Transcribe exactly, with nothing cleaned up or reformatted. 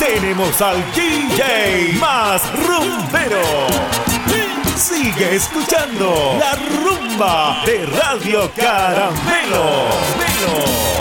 tenemos al D J más rumbero. Sigue escuchando la rumba de Radio Caramelo.